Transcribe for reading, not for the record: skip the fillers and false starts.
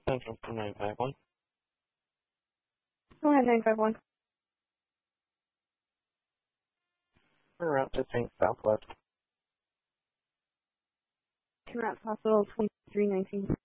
Central for 951. Go ahead, 951. Route to St. Southwest. Route Hospital 2319.